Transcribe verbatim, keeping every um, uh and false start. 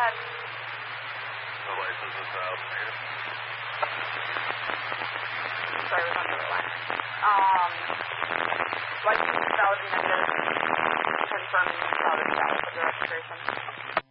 ahead. The license is outdated. Sorry, it was on the other line. Um, license is valid and negative. Confirming valid status of your registration.